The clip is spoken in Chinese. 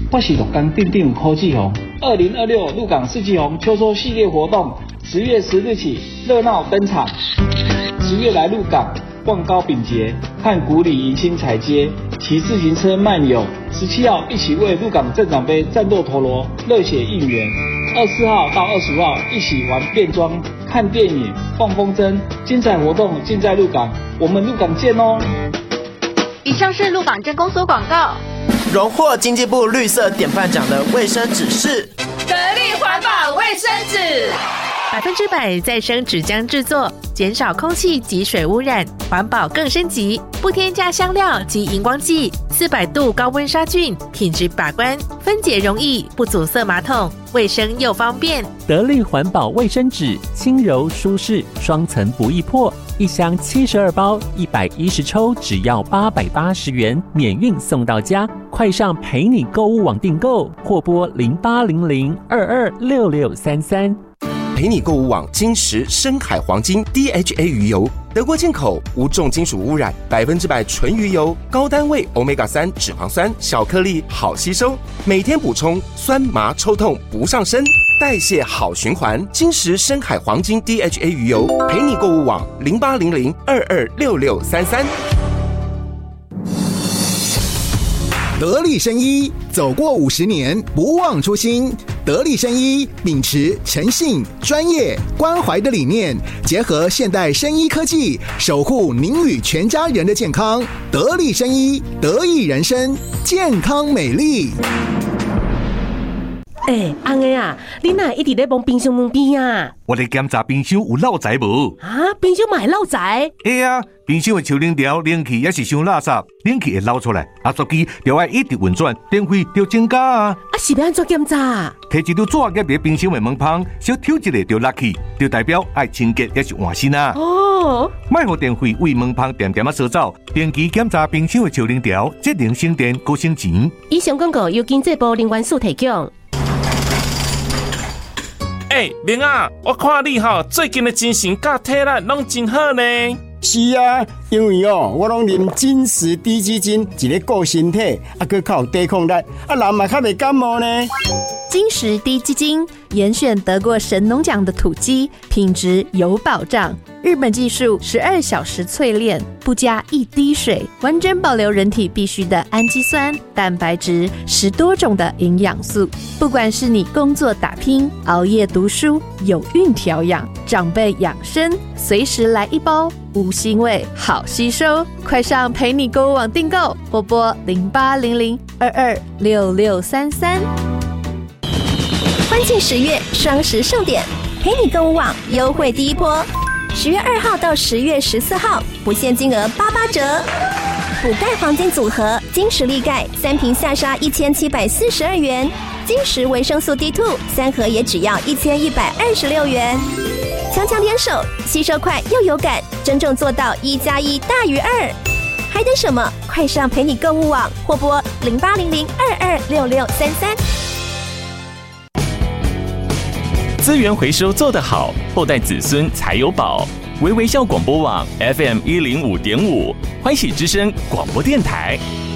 我是鹿港镇长柯志宏。2026鹿港四季红秋收系列活动10月10日起热闹登场。10月来鹿港逛糕饼节，看古里迎新彩街，骑自行车漫游。17号一起为鹿港镇长杯战斗陀螺，热血应援。24号到25号一起玩变装、看电影、放风筝，精彩活动尽在鹿港，我们鹿港见哦！ 以上是鹿港镇公所广告。 荣获经济部绿色典范奖的卫生纸是得力环保卫生纸 ，100%再生纸浆制作，减少空气及水污染，环保更升级，不添加香料及荧光剂，400度高温杀菌，品质把关，分解容易，不阻塞马桶，卫生又方便。 得力环保卫生纸，轻柔舒适，双层不易破，一箱72包，110抽，只要880元，免运送到家。快上陪你购物网订购，或拨0800226633。 陪你购物网金石深海黄金 DHA 鱼油，德国进口，无重金属污染，100%纯鱼油，高单位 Omega-3 脂肪酸，小颗粒好吸收，每天补充，酸麻抽痛不上身，代谢好循环。金石深海黄金 DHA 鱼油，陪你购物网0800226633。 得力生医，走过50年，不忘初心。得力生医秉持诚信、专业、关怀的理念，结合现代生医科技，守护您与全家人的健康。得力生医，得益人生，健康美丽。 翁个啊，你哪一直在帮冰箱门边啊？ 我咧检查冰箱有漏财无？ 啊，冰箱嘛会漏财？ 冰箱的抽冷条冷气也是伤垃圾，冷气会漏出来，压缩机就要一直运转，电费就增加啊！ 是要安怎检查？ 摕一张纸夹在冰箱的门旁，小挑一个就落去，就代表爱清洁也是换新啊！莫互电费为门旁点点啊烧走，定期检查冰箱的抽冷条，节能省电，高省钱。 以上广告由经济部能源署提供。 明啊，我看你最近的精神甲体力拢真好呢。 是啊，因为我拢啉金石低基金，一个顾身体，佮较有抵抗力，人嘛较袂感冒呢。 金石低基金严选得过神农奖的土鸡，品质有保障。日本技术12小时淬炼，不加一滴水，完整保留人体必需的氨基酸、蛋白质，10多种的营养素。不管是你工作打拼、熬夜读书、有孕调养、长辈养生，随时来一包，无腥味，好吸收。快上陪你购物网订购，或拨0800226633。 欢庆10月双十盛典，陪你购物网优惠第一波，10月2号到10月14号，不限金额88折。补钙黄金组合，金石力钙3瓶下杀1742元，金石维生素 D2 3盒也只要1126元。强强联手，吸收快又有感，真正做到1+1大于2。还等什么？快上陪你购物网，或拨0800226633。 资源回收做得好，后代子孙才有宝。微微笑广播网 FM105.5，欢喜之声广播电台。